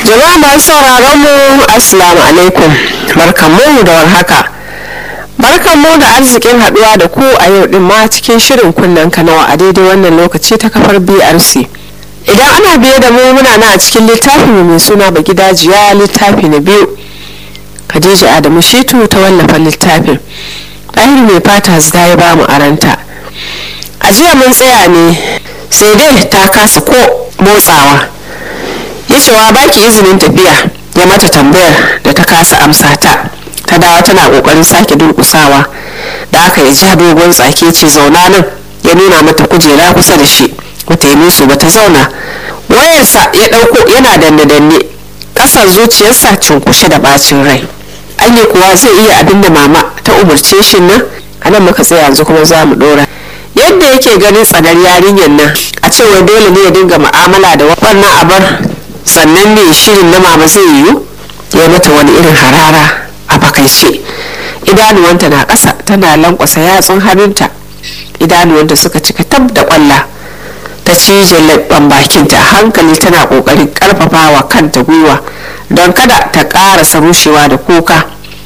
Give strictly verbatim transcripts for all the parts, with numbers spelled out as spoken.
Jama'a masu sauraron mu assalamu alaikum, barkanmu da warhaka. Barkanmu da arzikin haduwa da ku a yau din ma cikin shirin kunnen kanawa a daidai wannan lokaci ta kafar B R C. Idan ana biye da mu muna na a cikin littafin mai suna Bagidajiya, littafi na biyu. Khadija Adamu Shitu ta wallafa littafin. Ɗahir mai fata zga ya ba mu aranta. A jiya mun tsaya ne sai dai ta kasa ko motsawa. Ya cewa baki izinin tafiya, ya mata tambayar da ta kasa amsa ta. Ta dawo tana kokarin sake durkusawa. Da aka yi ja dogon tsake ce zauna nan, ya nuna mata kujera kusa da shi. Bata yi musu ba ta zauna. Wayarsa ya dauko yana danne danne. Kasar zuciyarsa cunkushe da bacin rai. Anya kuwa zai iya abin da mama ta umarce shi nan? Anan muka tsaya yanzu kuma za mu dora. Yadda yake ganin tsanar yarinyar nan, a cewa dole ne ya dinga mu'amala da wannan abar, sannan ne shirin na mama zai yiwu. Ya mata wani irin harara a fakaice. Idanuwanta na ƙasa tana lankwasa yatsun hannunta. Idanuwanta suka cika tab da ƙwalla. Ta cije labban bakinta a hankali tana ƙoƙarin ƙarfafawa kanta gwiwa don kada ta ƙarasa rushewa da kuka.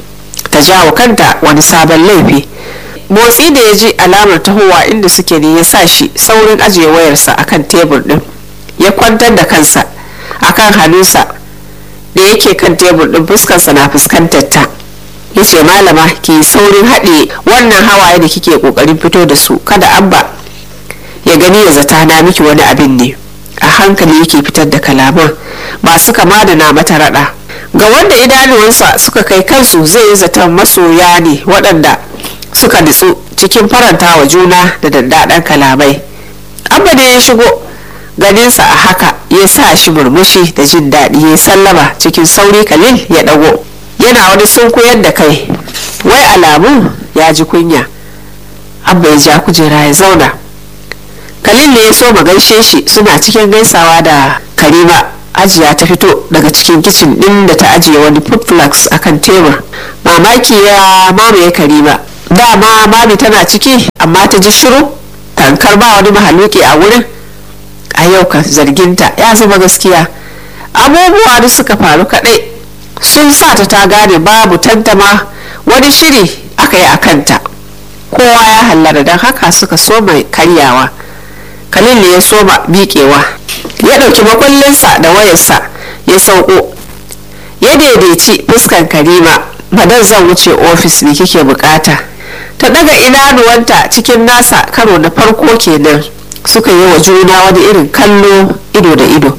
Ta jawo kanta wani sabon laifi. Motsi da ya ji alamar tahowa inda suke ne ya sa shi saurin ajiye wayarsa akan tebur din. Ya kwantar da kansa akan hannunsa da yake kan tebur din, fuskarsa na fuskantar ta. Ya ce malama ki saurin haɗe wannan hawaye da kike ƙoƙarin fito da su, kada abba ya gani ya zata na miki wani abin ne. A hankali yake fitar da kalaman masu kama da na mata raɗa. Ga wanda idanuwansa suka kai kansu zai yi zaton masoya ne waɗanda suka nutsu cikin faranta wa juna da daddaɗan kalamai. Abba da ya shigo ganinsa a haka ya sa shi murmushi da jin daɗi, ya sallama cikin sauri. Khalil ya ɗago yana wani sunkuyar da kai, wai alamu ya ji kunya. Abba ya ja kujera ya zauna. Khalil ne ya so gaishe shi, suna cikin gaisawa da Karima. Ajiya ta fito daga cikin kicin ɗin da ta ajiye wani food flask akan tebur. Mamaki ya mamaye Karima. Dama mami tana ciki amma ta ji shiru tankar ba wani mahaluki a wurin. A yau kan zarginta ya zama gaskiya. Abubuwa da suka faru kadai sun sa ta ta gane babu tantama wani shiri aka yi a kanta. Kowa ya hallara don haka suka soma karyawa. Khalil ne ya soma miƙewa, ya ɗauki makullinsa da wayarsa ya sauko. Ya daidaici fuskan Karima. Madan zan wuce ofis ne kike bukata? Ta daga idanuwanta cikin nasa karo na farko kenan. Suka yi wa juna wani irin kallo ido da ido.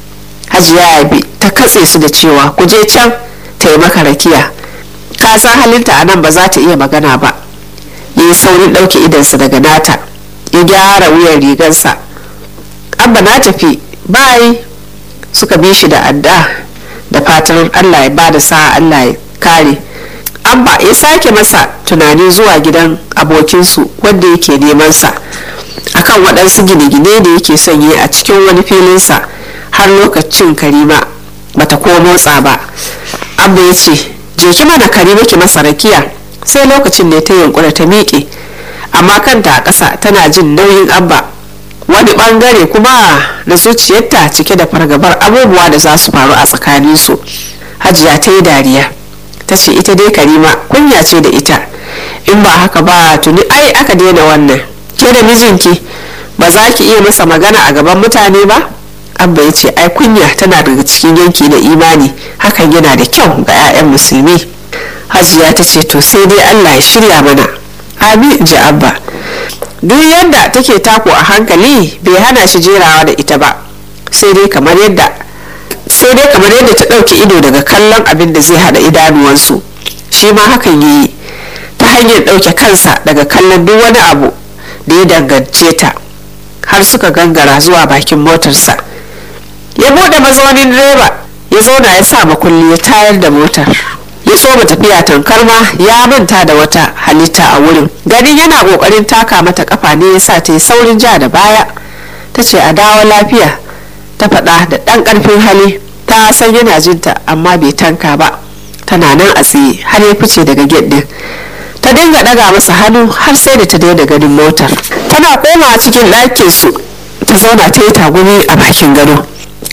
Hajiya Abi ta katse su da cewa ku je can ta yi maka rakiya, ka san halinta a nan ba za ta iya magana ba. Ya yi saurin ɗauke idansa daga nata, ya gyara wuyan rigarsa. Abba na tafi, bayi. Suka bi shi da adda da fatan Allah ya bada sa'a, Allah ya kare. Abba ya sake masa tunani zuwa gidan abokinsu wanda yake neman sa akan waɗansu gine-gine da yake son yi a cikin wani filinsa. Har lokacin Karima bata ko motsa ba. Abba ya ce je ki mana Karima ki masa rakiya. Sai lokacin da ta yunkura ta miƙe, amma kanta a ƙasa tana jin nauyin Abba. Wani ɓangare kuma na zuciyarta cike da fargabar abubuwa da za su faru a tsakaninsu. Hajiya ta yi dariya ta ce ita dai Karima kunya ce da ita, in ba haka ba tuni ai aka daina wannan. Ke da mijinki ba za ki iya masa magana a gaban mutane ba? Abba ya ce ai kunya tana daga cikin yanki da imani, hakan yana da kyau ga 'ya'yan musulmi. Hajiya ta ce to sai dai Allah ya shirya mana. Amin, ji Abba. Duk yadda take tako a hankali bai hana shi jerawa da ita ba, sai dai kamar yadda sai dai kamar yadda ta ɗauki ido daga kallon abin da zai haɗa idanuwansu. Shi ma hakan yi ta hanyar ɗauke kansa daga kallon duk wani abu da ya dangance ta, har suka gangara zuwa bakin motarsa. Ya buɗe mazaunin direba, ya zauna ya sa makulli ya tayar da motar. Ya soma tafiya tankar ma ya manta da wata halitta a wurin. Ganin yana ƙoƙarin taka mata kafa ne ya sa ta yi saurin ja da baya. Ta ce a dawo lafiya, ta faɗa da ɗan ƙarfin hali. Ta san yana jinta amma bai tanka ba. Tana nan a tsaye har ya fice daga gate din. Ta dinga ɗaga masa hannu har sai da ta daina ganin motar. Tana komawa cikin ɗakin su ta zauna ta yi tagumi a bakin gado.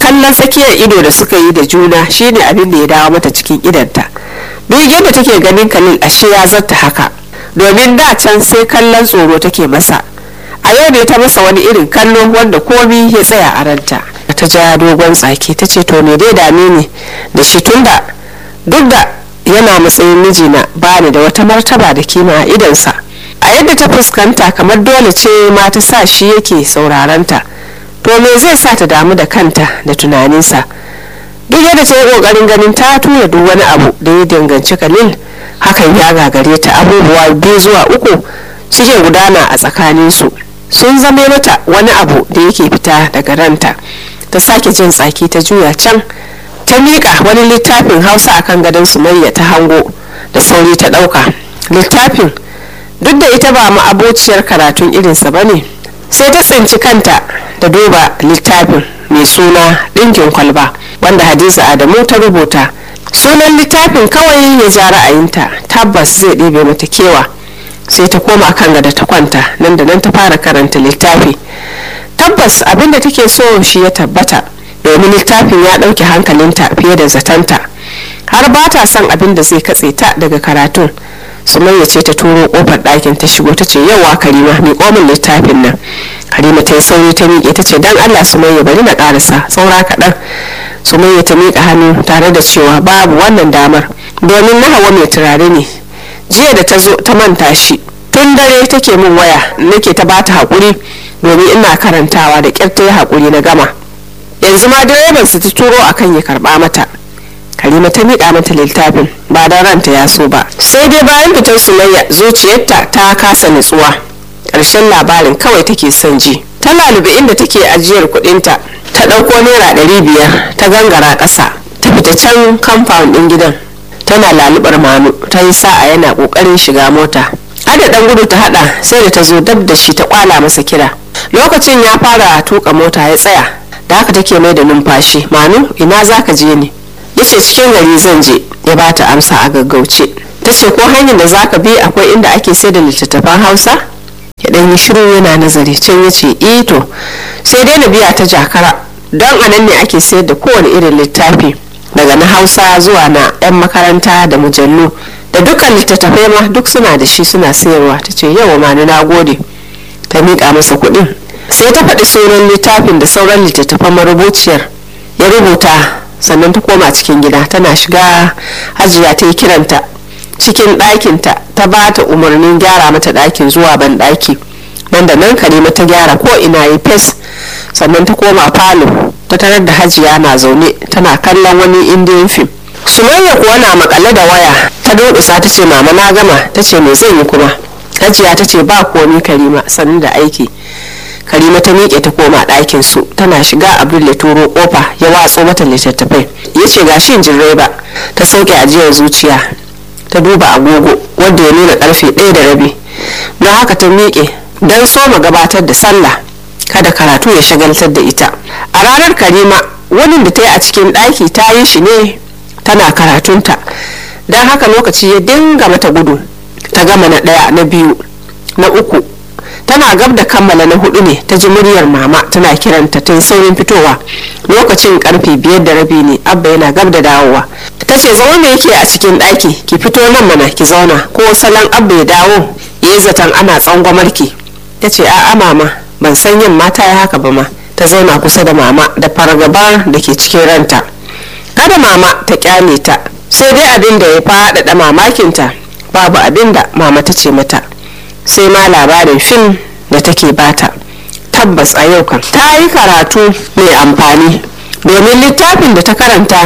kallon tsakiyar ido da suka yi da juna shine abin da ya dawo mata cikin idanta. Duk yadda take ganin Khalil ashe ya zarta haka, domin da can sai kallon tsoro take masa, a yau ne ta masa wani irin kallo wanda komi ya tsaya a ranta. Ta ja dogon tsaki ta ce to me dai dame ni da shi, tunda duk da yana matsayin mijina ba ni da wata martaba da kima a idansa. A yadda ta fuskanta kamar dole ce ma ta sa shi yake sauraranta, to me zai sa ta damu da kanta da tunaninsa. Duk yadda ta yi kokarin ganin ta tura duk wani abu da ya danganci Khalil, hakan ya gagare ta. Abubuwa biyu zuwa uku suke gudana a tsakaninsu, sun zame mata wani abu da yake fita daga ranta. Ta sake jin tsaki ta juya can ta miƙa wani littafin Hausa akan gadon Sumayya ta hango da sauri ta ɗauka littafin. Duk da ita ba ma'abociyar karatun irinsa ba ne, sai ta tsinci kanta da duba littafin mai suna ɗinkin kwalba wanda Hadiza Adamu ta rubuta. Sunan littafin kawai ya ja ra'ayinta, tabbas zai ɗebe mata kewa. Sai ta koma kan gada ta kwanta, nan da nan ta fara karanta littafi. Tabbas abinda take so shi ya tabbata, domin littafin ya ɗauke hankalinta fiye da zatanta, har ba ta son abin da zai katse ta daga karatun. Sumayya ce ta turo kofar ɗakin ta shigo ta ce yawa Karima mai komin littafin nan. Karima ta yi sauri ta miƙe ta ce dan Allah Sumayya bari na ƙarasa saura kaɗan. Sumayya ta miƙa hannu tare da cewa babu wannan damar, domin na Hawa mai turare ne jiya da ta zo ta manta shi, tun dare take min waya nake ta bata haƙuri domin ina karantawa da ƙyar ta yi haƙuri na gama. Yanzu ma direban su ta turo akan ya karɓa mata. Karima ta miƙa mata littafin ba da ranta ya so ba, sai dai bayan fitar Sumayya zuciyarta ta kasa nutsuwa. Ƙarshen labarin kawai take son ji. Ta lalube inda take ajiyar kuɗinta, ta ɗauko naira ɗari biyar ta gangara ƙasa ta fita can kamfan ɗin gidan. Tana lalubar Manu ta yi sa'a yana ƙoƙarin shiga mota. Ada ɗan gudu ta haɗa sai da ta zo dab da shi ta ƙwala masa kira. Lokacin ya fara tuƙa mota ya tsaya, da haka take mai da numfashi. Manu ina za ka je ne? Yace cikin gari zan je, ya bata amsa a gaggauce. Ta ce ko hanyar da zaka bi akwai inda ake sai da littattafan Hausa? Ya dan yi shiru yana nazari, can ya ce eh to sai dai na biya ta Jakara, don anan ne ake sayar da kowane irin littafi, daga na Hausa zuwa na yan makaranta da mujallu da dukkan littattafai ma duk suna da shi suna sayarwa. Ta ce yawa Manu na gode. Ta miƙa masa kuɗin, sai ta faɗi sunan littafin da sauran littattafan marubuciyar ya rubuta. Sannan ta koma cikin gida. Tana shiga Hajiya ta yi kiranta cikin ɗakinta, ta ba ta umarnin gyara mata ɗakin zuwa ban ɗaki. Nan da nan Karima ta gyara ko ina yi fes, sannan ta koma falo ta tarar da Hajiya na zaune tana kallon wani indian film. Sumayya kuwa na makale da waya, ta durƙusa ta ce mama na gama. Ta ce me zan yi kuma? Hajiya ta ce ba komi Karima, sannan da aiki. Karima ta miƙe ta koma ɗakin su. Tana shiga Abdul ya turo kofa ya watso mata littattafai, ya ce ga shin direba. Ta sauke ajiyar zuciya, ta duba agogo wanda ya nuna karfe ɗaya da rabi, don haka ta miƙe don soma gabatar da sallah kada karatu ya shagaltar da ita. A ranar Karima wani da ta yi a cikin ɗaki ta yi shi ne tana karatunta, don haka lokaci ya dinga mata gudu. Ta gama na ɗaya, na biyu, na uku, tana gab da kammala na hudu ne ta ji muryar mama tana kiranta. ta saurin fitowa. Lokacin karfe biyar da rabi ne, Abba yana gab da dawowa. Ta ce zama me yake a cikin ɗaki, ki fito nan mana ki zauna, ko salon Abba ya dawo ya yi zaton ana tsangwamarki. Ta ce a'a mama, ban san yin mata ya haka ba ma. Ta zauna kusa da mama da fargabar da ke cikin ranta. Kada mama ta kyale ta, sai dai abin da ya faɗaɗa mamakinta babu abin da mama ta ce mata, sai ma labarin fim da take bata. Tabbas a yau kan ta yi karatu mai amfani, domin littafin da ta karanta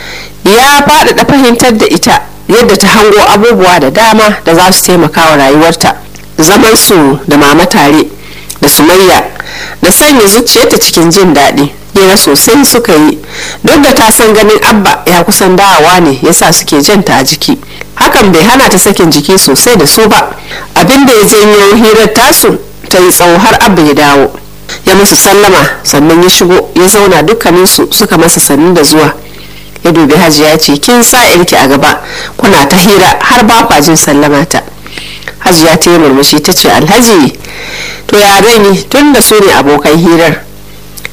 ya faɗaɗa fahimtar da ita yadda ta hango abubuwa da dama da za su taimaka wa rayuwarta. Zaman su da mama tare da Sumayya da sanya zuciyarta cikin jin daɗi. Hira sosai suka yi, duk da ta san ganin Abba ya kusan dawowa ne yasa suke janta a jiki. Hakan bai hana ta sakin jiki sosai da su ba. Abin da ya janyo hirar tasu ta yi tsawo har Abba ya dawo, ya musu sallama sannan ya shigo ya zauna. Dukkaninsu suka masa sannu da zuwa. Ya dubi Hajiya ya ce kin sa irki a gaba kuna ta hira har ba kwa jin sallama ta. Hajiya ta yi murmushi ta ce Alhaji to ya zan yi tun da su ne abokan hirar.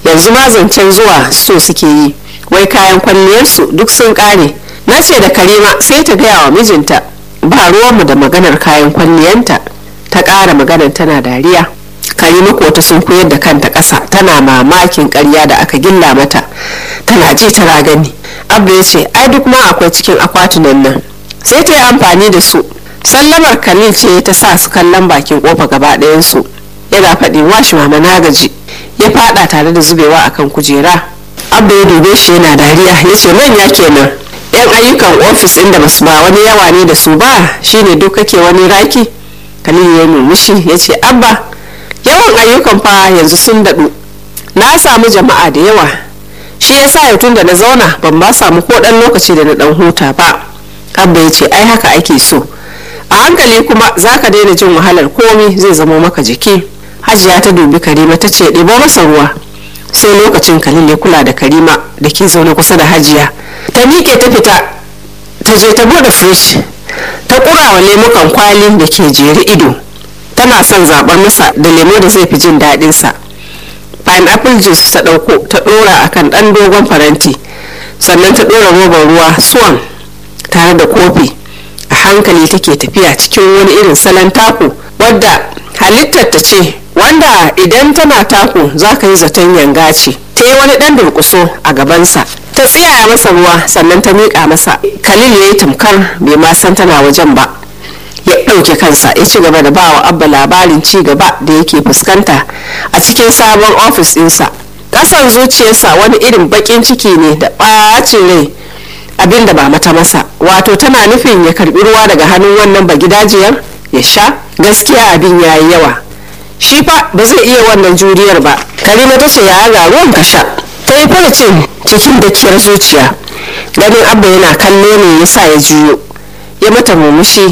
yanzu ma zancen zuwa so suke yi, wai kayan kwalliyarsu duk sun kare. Na ce da Karima sai ta gaya wa mijinta ba ruwanmu da maganar kayan kwalliyanta. Ta ƙara maganar tana dariya. Karima ko ta sun koyar da kanta ƙasa tana mamakin ƙarya da aka gilla mata, tana ji tana gani. Abba ya ce ai duk ma akwai cikin akwatunan nan, sai ta yi amfani da su. Sallamar Khalil ce ta sa su kallon bakin kofa gaba ɗayansu. Yana faɗin washi mama na gaji, ya faɗa tare da zubewa akan kujera. Abba ya dube shi yana dariya ya ce manya kenan, yan ayyukan ofis inda basu ba wani yawa ne da su ba shine duk kake wani raki. Khalil ya murmushi ya ce abba yawan ayyukan fa yanzu sun daɗu, na samu jama'a da yawa, shi yasa yau tun da na zauna ban ba samu ko ɗan lokaci da na ɗan huta ba. Abba ya ce ai haka ake so, a hankali kuma za ka daina jin wahalar komi zai zama maka jiki. Hajiya ta dubi Karima ta ce ɗibo masa ruwa. Sai lokacin Khalil ya kula da Karima da ke zaune kusa da Hajiya. Ta miƙe ta fita ta je ta bude fridge ta ƙurawa lemukan kwali da ke jere ido, tana son zaɓar masa da lemo da zai fi jin daɗinsa. Pineapple juice ta ɗauko ta ɗora akan ɗan dogon faranti, sannan ta ɗora roban ruwa swan tare da kofi. A hankali take tafiya cikin wani irin salon taku wadda halittar ta ce wanda idan tana taku za ka yi zaton yanga ce. Ta yi wani ɗan durƙuso a gabansa ta tsiyaya masa ruwa sannan ta miƙa masa. Khalil ya yi tamkar bai ma san tana wajen ba, ya ɗauke kansa ya ci gaba da bawa Abba labarin ci gaba da yake fuskanta a cikin sabon ofis ɗinsa. Ƙasan zuciyarsa wani irin baƙin ciki ne da ɓacin rai abin da ba mata masa, wato tana nufin ya karbi ruwa daga hannun wannan bagidajiyar ya sha. Gaskiya abin ya yi yawa, shi fa ba zai iya wannan juriyar ba. Karima ta ce ya ga ruwan ka sha. Ta yi farcin cikin dakiyar zuciya, ganin Abba yana kallo ne ya sa ya juyo, ya mata murmushi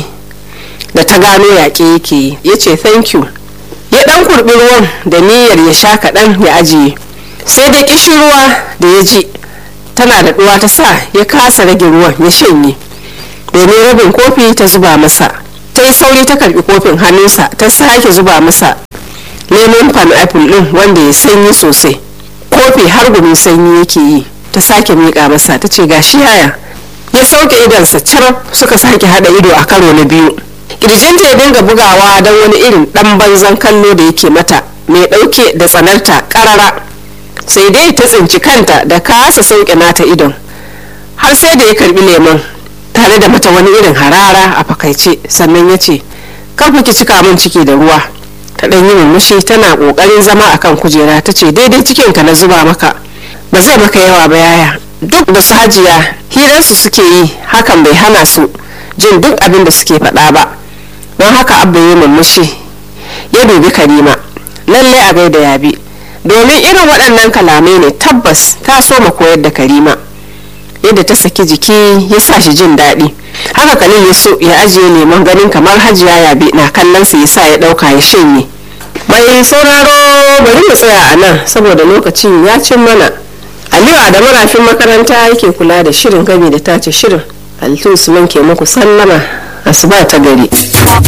da ta gano yaƙe yake yi. Ya ce thank you, ya ɗan kurɓi ruwan da niyyar ya sha kaɗan ya ajiye, sai dai kishi ruwa da ya ji tana da ɗuwa ta sa ya kasa rage ruwan ya shanye. Domin rabin kofi ta zuba masa, ta yi sauri ta karbi kofin hannunsa ta sake zuba masa lemon pineapple ɗin wanda ya sanyi sosai. Kofi har gumin sanyi yake yi. Ta sake miƙa masa ta ce gashi yaya. Ya sauke idonsa carab suka sake haɗa ido a karo na biyu. Kirjinta ya dinga bugawa don wani irin ɗan banzan kallo da yake mata mai ɗauke da tsanarta ƙarara. Sai dai ta tsinci kanta da kasa sauke nata idon har sai da ya karbi lemon tare da mata wani irin harara a fakaice, sannan ya ce kar ki cika min ciki da ruwa. Ta ɗan yi murmushi tana ƙoƙarin zama akan kujera ta ce daidai cikinka na zuba maka, ba zai maka yawa ba yaya. Duk da su Hajiya hirarsu suke yi hakan bai hana su jin duk abin da suke faɗa ba, don haka Abba ya murmushi ya dubi Karima. Lallai a gaida yabi, domin irin waɗannan kalamai ne tabbas ta so ma koyar da Karima. Yadda ta saki jiki ya sa shi jin daɗi. Haka Khalil ya so ya ajiye lemon ganin kamar Hajiya yabi na kallon sa ya sa ya ɗauka ya shanye. Mai sauraro bari mu tsaya a nan saboda lokacin ya cin mana. Aliyu da marafin makaranta yake kula da shirin gami da tace shirin. Altu Usman ke muku sallama, asuba ta gari.